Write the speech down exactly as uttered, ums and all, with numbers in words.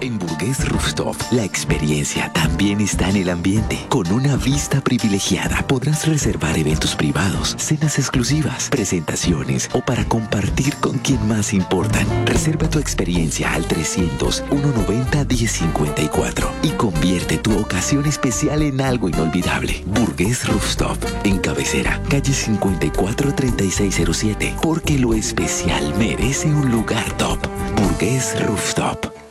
En Burgués Rooftop, la experiencia también está en el ambiente. Con una vista privilegiada podrás reservar eventos privados, cenas exclusivas, presentaciones o para compartir con quien más importan. Reserva tu experiencia al trescientos, ciento noventa, diez cincuenta y cuatro y convierte tu ocasión especial en algo inolvidable. Burgués Rooftop, en Cabecera, calle cincuenta y cuatro, treinta y seis cero siete, porque lo especial merece un lugar top. Burgués Rooftop.